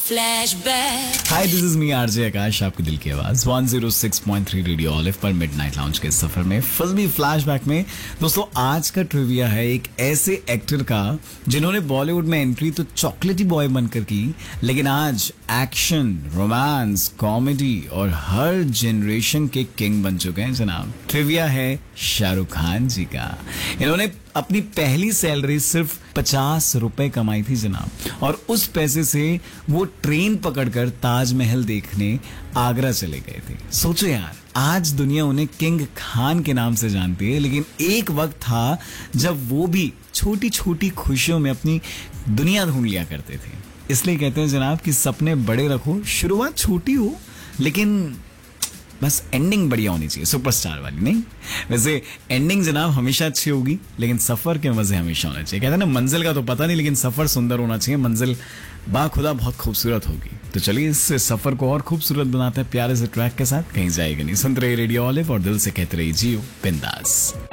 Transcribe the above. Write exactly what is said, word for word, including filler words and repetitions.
Flashback. Hi, this is me RJ आकाश, आपकी दिल की आवाज one zero six point three radio olive पर मिडनाइट लाउंज के सफर में फिल्मी फ्लैशबैक में। दोस्तों, आज का ट्रिविया है एक ऐसे एक्टर का जिन्होंने बॉलीवुड में एंट्री तो चॉकलेटी बॉय बनकर की, लेकिन आज एक्शन, रोमांस, कॉमेडी और हर जनरेशन के किंग बन चुके हैं जनाब। ट्रिविया है शाहरुख खान जी का। इन्होंने अपनी पहली सैलरी सिर्फ पचास रुपए कमाई थी जनाब, और उस पैसे से वो ट्रेन पकड़कर ताजमहल देखने आगरा चले गए थे। सोचो यार, आज दुनिया उन्हें किंग खान के नाम से जानती है, लेकिन एक वक्त था जब वो भी छोटी छोटी खुशियों में अपनी दुनिया ढूंढ लिया करते थे। इसलिए कहते हैं जनाब कि सपने बड़े रखो, शुरुआत छोटी हो, लेकिन बस एंडिंग बढ़िया होनी चाहिए, सुपरस्टार वाली नहीं। वैसे एंडिंग जनाब हमेशा अच्छी होगी, लेकिन सफर के मजे हमेशा होने चाहिए। कहते हैं ना, मंजिल का तो पता नहीं, लेकिन सफर सुंदर होना चाहिए। मंजिल बाखुदा बहुत खूबसूरत होगी। तो चलिए इस सफर को और खूबसूरत बनाते हैं प्यारे से ट्रैक के साथ। कहीं जाएगा नहीं, सुनते रहिए रेडियो ऑलिव और दिल से कहते रहिए जियो बिंदास।